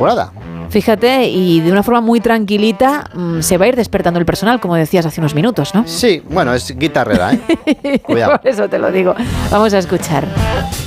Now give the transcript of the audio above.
temporada. Fíjate, y de una forma muy tranquilita se va a ir despertando el personal, como decías hace unos minutos, ¿no? Sí, bueno, es guitarrera, ¿eh? Cuidado. Por eso te lo digo. Vamos a escuchar.